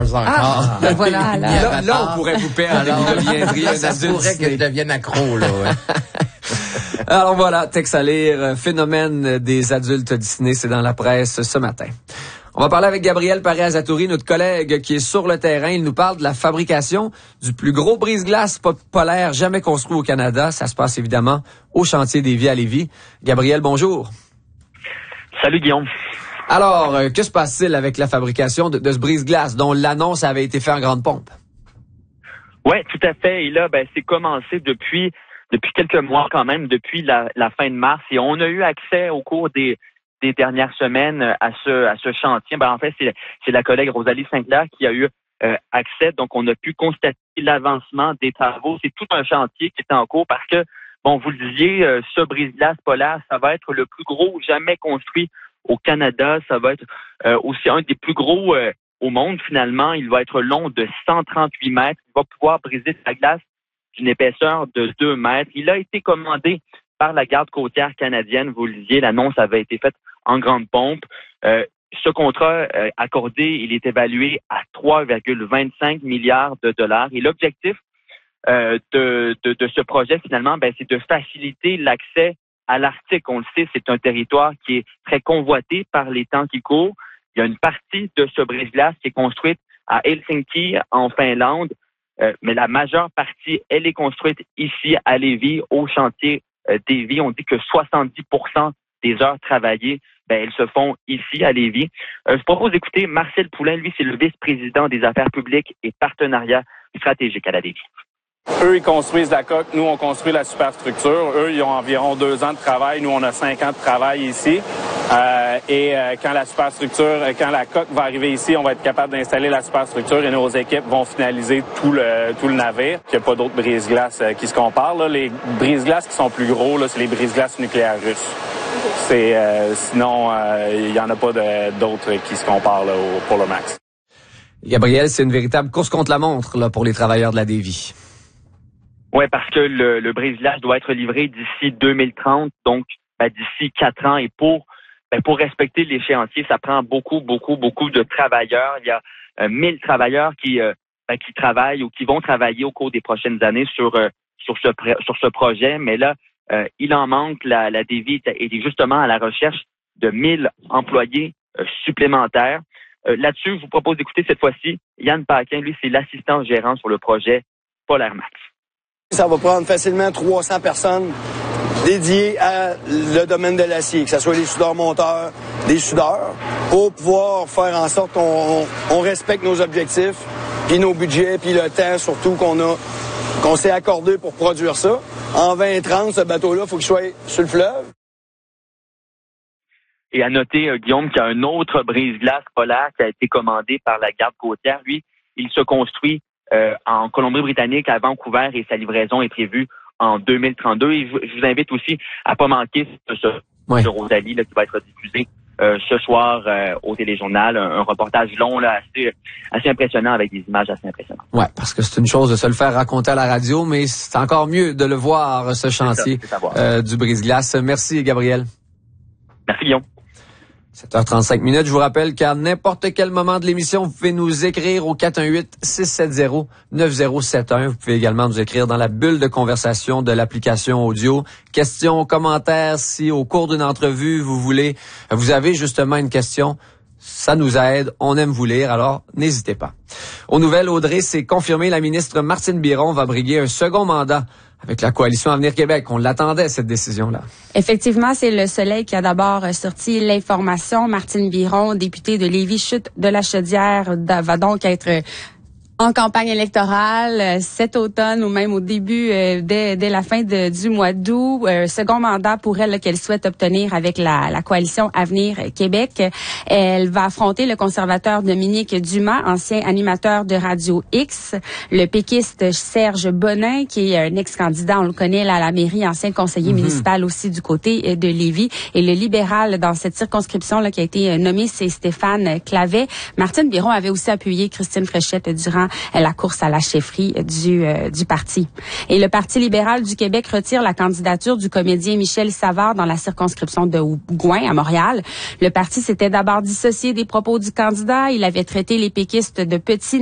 Voilà. Là, on pourrait vous perdre. Vous deviendriez un ça adulte pourrait que je Disney. devienne accro, là. Ouais. Alors voilà, texte à lire, phénomène des adultes Disney, c'est dans la presse ce matin. On va parler avec Gabriel Paré-Azatouri, notre collègue qui est sur le terrain. Il nous parle de la fabrication du plus gros brise-glace polaire jamais construit au Canada. Ça se passe évidemment au chantier d'Évis à Lévis. Gabriel, bonjour. Salut Guillaume. Alors, que se passe-t-il avec la fabrication de ce brise-glace dont l'annonce avait été faite en grande pompe? Oui, tout à fait. Et là, c'est commencé depuis quelques mois quand même, depuis la fin de mars. Et on a eu accès au cours des dernières semaines à ce chantier. En fait, c'est la collègue Rosalie Sinclair qui a eu accès. Donc, on a pu constater l'avancement des travaux. C'est tout un chantier qui est en cours parce que, bon, vous le disiez, ce brise-glace polaire, ça va être le plus gros jamais construit au Canada. Ça va être aussi un des plus gros au monde, finalement. Il va être long de 138 mètres. Il va pouvoir briser la glace d'une épaisseur de 2 mètres. Il a été commandé par la Garde côtière canadienne. Vous le disiez, l'annonce avait été faite en grande pompe. Ce contrat accordé, il est évalué à 3,25 milliards de dollars. Et l'objectif de ce projet, finalement, c'est de faciliter l'accès à l'Arctique. On le sait, c'est un territoire qui est très convoité par les temps qui courent. Il y a une partie de ce brise-glace qui est construite à Helsinki, en Finlande, mais la majeure partie, elle est construite ici à Lévis, au chantier d'Évis. On dit que 70% des heures travaillées, elles se font ici à Lévis. Je propose d'écouter Marcel Poulain. Lui, c'est le vice-président des affaires publiques et partenariats stratégiques à la Lévis. Eux, ils construisent la coque. Nous, on construit la superstructure. Eux, ils ont environ 2 ans de travail. Nous, on a 5 ans de travail ici. Quand la superstructure, quand la coque va arriver ici, on va être capable d'installer la superstructure et nos équipes vont finaliser tout le navire. Il n'y a pas d'autres brise-glaces qui se comparent. Là. Les brise-glaces qui sont plus gros, là, c'est les brise-glaces nucléaires russes. Sinon, il n'y en a pas d'autres qui se comparent là, pour le max. Gabriel, c'est une véritable course contre la montre là, pour les travailleurs de la Lévis. Oui, parce que le brise-glace doit être livré d'ici 2030, donc d'ici 4 ans. Et pour respecter l'échéancier, ça prend beaucoup de travailleurs. Il y a 1000 travailleurs qui travaillent ou qui vont travailler au cours des prochaines années sur ce projet. Mais là, il en manque. La Lévis est justement à la recherche de 1000 employés supplémentaires. Là-dessus, je vous propose d'écouter cette fois-ci Yann Paquin. Lui, c'est l'assistant gérant sur le projet Polaire Max. Ça va prendre facilement 300 personnes dédiées à le domaine de l'acier, que ce soit les soudeurs-monteurs, des soudeurs, pour pouvoir faire en sorte qu'on respecte nos objectifs, puis nos budgets, puis le temps surtout qu'on s'est accordé pour produire ça. En 2030, ce bateau-là, il faut qu'il soit sur le fleuve. Et à noter, Guillaume, qu'il y a un autre brise-glace polaire qui a été commandé par la Garde côtière. Lui, il se construit en Colombie-Britannique, à Vancouver, et sa livraison est prévue en 2032. Et je vous invite aussi à pas manquer ce Rosalie là, qui va être diffusé ce soir au téléjournal. Un reportage long, là, assez impressionnant, avec des images assez impressionnantes. Ouais, parce que c'est une chose de se le faire raconter à la radio, mais c'est encore mieux de le voir, ce chantier du brise-glace. Merci, Gabriel. Merci, Guillaume. 7h35. Je vous rappelle qu'à n'importe quel moment de l'émission, vous pouvez nous écrire au 418-670-9071. Vous pouvez également nous écrire dans la bulle de conversation de l'application audio. Questions, commentaires, si au cours d'une entrevue, vous avez justement une question, ça nous aide. On aime vous lire, alors n'hésitez pas. Aux nouvelles, Audrey, c'est confirmé, la ministre Martine Biron va briguer un second mandat avec la coalition Avenir Québec. On l'attendait, cette décision-là. Effectivement, c'est Le Soleil qui a d'abord sorti l'information. Martine Biron, députée de Lévis-Chutes de la Chaudière, va donc être en campagne électorale cet automne ou même au début, dès la fin du mois d'août. Second mandat pour elle qu'elle souhaite obtenir avec la coalition Avenir Québec. Elle va affronter le conservateur Dominique Dumas, ancien animateur de Radio X, le péquiste Serge Bonin, qui est un ex-candidat, on le connaît là, à la mairie, ancien conseiller municipal aussi du côté de Lévis, et le libéral dans cette circonscription là qui a été nommé, c'est Stéphane Clavet. Martine Biron avait aussi appuyé Christine Fréchette durant la course à la chefferie du parti. Et le Parti libéral du Québec retire la candidature du comédien Michel Savard dans la circonscription de Gouin à Montréal. Le parti s'était d'abord dissocié des propos du candidat. Il avait traité les péquistes de petits